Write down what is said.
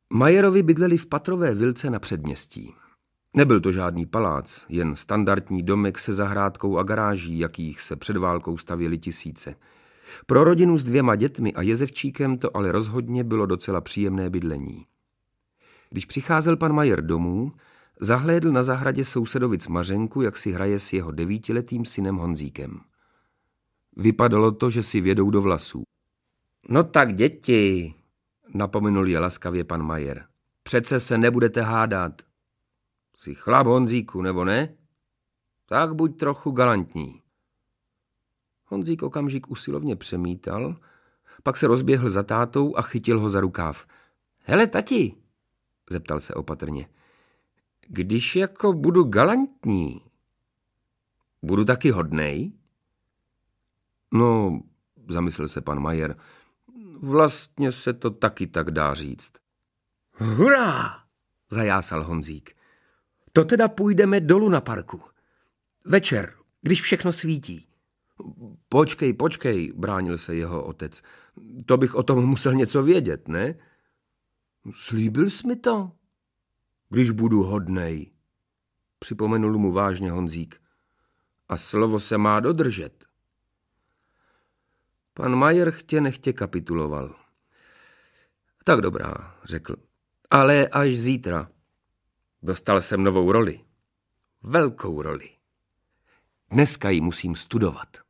Majerovi bydleli v patrové vilce na předměstí. Nebyl to žádný palác, jen standardní domek se zahrádkou a garáží, jakých se před válkou stavěly tisíce. Pro rodinu s 2 dětmi a jezevčíkem to ale rozhodně bylo docela příjemné bydlení. Když přicházel pan Majer domů, zahlédl na zahradě sousedovic Mařenku, jak si hraje s jeho 9letým synem Honzíkem. Vypadalo to, že si vědou do vlasů. No tak děti, napomenul je laskavě pan Majer. Přece se nebudete hádat. Jsi chlap, Honzíku, nebo ne? Tak buď trochu galantní. Honzík okamžik usilovně přemítal, pak se rozběhl za tátou a chytil ho za rukáv. Hele, tati, zeptal se opatrně, když jako budu galantní, budu taky hodnej? No, zamyslel se pan Majer, vlastně se to taky tak dá říct. Hurá, zajásal Honzík. To teda půjdeme dolů na parku. Večer, když všechno svítí. Počkej, bránil se jeho otec. To bych o tom musel něco vědět, ne? Slíbil jsi mi to? Když budu hodnej, připomenul mu vážně Honzík. A slovo se má dodržet. Pan Majer chtě nechtě kapituloval. Tak dobrá, řekl. Ale až zítra. Dostal jsem novou roli. Velkou roli. Dneska ji musím studovat.